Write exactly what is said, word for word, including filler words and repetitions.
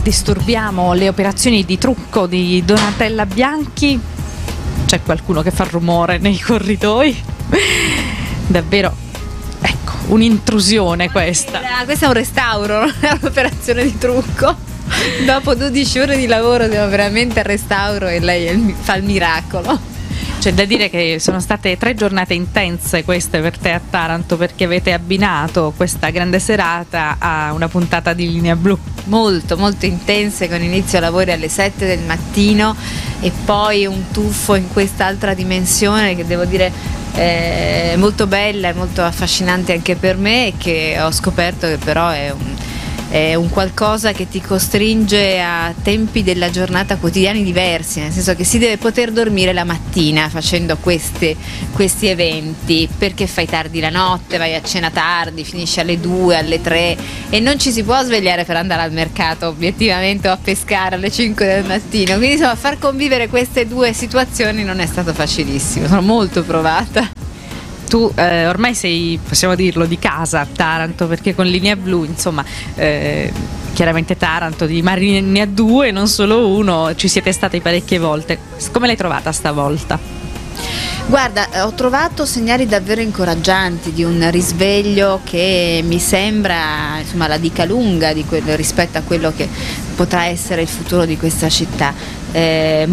disturbiamo le operazioni di trucco di Donatella Bianchi. C'è qualcuno che fa rumore nei corridoi. Davvero, ecco, un'intrusione questa. Ah, questo è un restauro, non è un'operazione di trucco. Dopo dodici ore di lavoro siamo veramente al restauro e lei fa il miracolo. C'è da dire che sono state tre giornate intense queste per te a Taranto, perché avete abbinato questa grande serata a una puntata di Linea Blu. Molto, molto intense, con inizio lavori alle sette del mattino e poi un tuffo in quest'altra dimensione che devo dire è molto bella e molto affascinante anche per me, e che ho scoperto che però è un è un qualcosa che ti costringe a tempi della giornata quotidiani diversi, nel senso che si deve poter dormire la mattina facendo queste, questi eventi, perché fai tardi la notte, vai a cena tardi, finisci alle due, alle tre e non ci si può svegliare per andare al mercato obiettivamente o a pescare alle cinque del mattino, quindi insomma far convivere queste due situazioni non è stato facilissimo, sono molto provata. Tu eh, ormai sei, possiamo dirlo, di casa a Taranto, perché con Linea Blu, insomma, eh, chiaramente Taranto di mari ne ha due, non solo uno, ci siete stati parecchie volte. Come l'hai trovata stavolta? Guarda, ho trovato segnali davvero incoraggianti di un risveglio che mi sembra, insomma, la dica lunga di quello, rispetto a quello che potrà essere il futuro di questa città. Eh,